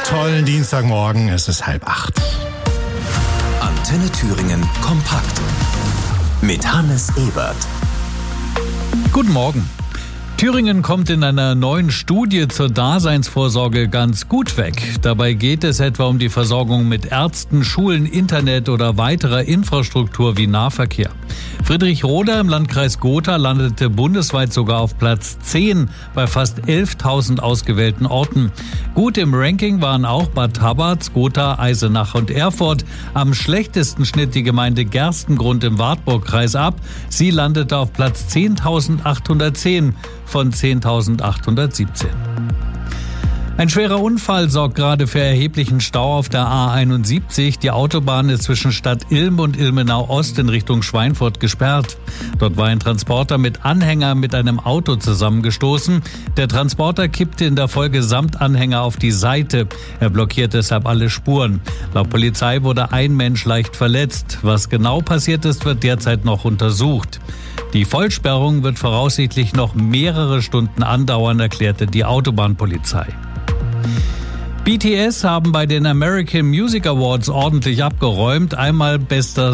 tollen Dienstagmorgen. Es ist 7:30. Antenne Thüringen kompakt mit Hannes Ebert. Guten Morgen. Thüringen kommt in einer neuen Studie zur Daseinsvorsorge ganz gut weg. Dabei geht es etwa um die Versorgung mit Ärzten, Schulen, Internet oder weiterer Infrastruktur wie Nahverkehr. Friedrichroda im Landkreis Gotha landete bundesweit sogar auf Platz 10 bei fast 11.000 ausgewählten Orten. Gut im Ranking waren auch Bad Tabarz, Gotha, Eisenach und Erfurt. Am schlechtesten schnitt die Gemeinde Gerstengrund im Wartburgkreis ab. Sie landete auf Platz 10.810 von 10.817. Ein schwerer Unfall sorgt gerade für erheblichen Stau auf der A71. Die Autobahn ist zwischen Stadt Ilm und Ilmenau Ost in Richtung Schweinfurt gesperrt. Dort war ein Transporter mit Anhänger mit einem Auto zusammengestoßen. Der Transporter kippte in der Folge samt Anhänger auf die Seite. Er blockiert deshalb alle Spuren. Laut Polizei wurde ein Mensch leicht verletzt. Was genau passiert ist, wird derzeit noch untersucht. Die Vollsperrung wird voraussichtlich noch mehrere Stunden andauern, erklärte die Autobahnpolizei. BTS haben bei den American Music Awards ordentlich abgeräumt. Einmal bester